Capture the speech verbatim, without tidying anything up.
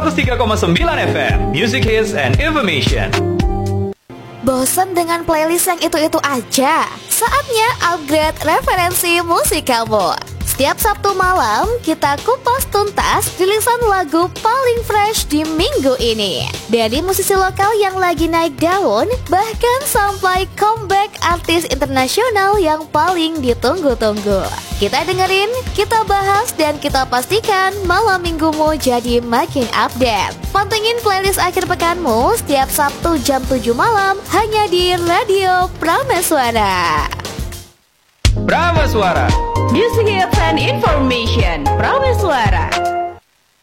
seratus tiga koma sembilan F M, Music Hits and Information. Bosan dengan playlist yang itu-itu aja? Saatnya upgrade referensi musik kamu. Setiap Sabtu malam, kita kupas tuntas rilisan lagu paling fresh di minggu ini. Dari musisi lokal yang lagi naik daun, bahkan sampai comeback artis internasional yang paling ditunggu-tunggu. Kita dengerin, kita bahas, dan kita pastikan malam minggumu jadi makin update. Pantengin playlist akhir pekanmu setiap Sabtu jam tujuh malam hanya di Radio Prameswara. Prameswara, Music Hits and Information. Prameswara.